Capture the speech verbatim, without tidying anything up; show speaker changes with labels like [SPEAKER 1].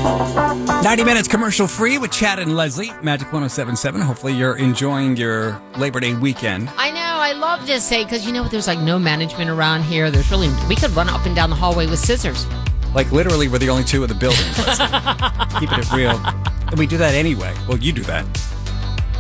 [SPEAKER 1] ninety minutes commercial free with Chad and Leslie, Magic one oh seven point seven. Hopefully you're enjoying your Labor Day weekend.
[SPEAKER 2] I know. I love this day because, you know, there's like no management around here. There's really, we could run up and down the hallway with scissors.
[SPEAKER 1] Like literally we're the only two in the building. Keeping it real. And we do that anyway. Well, you do that.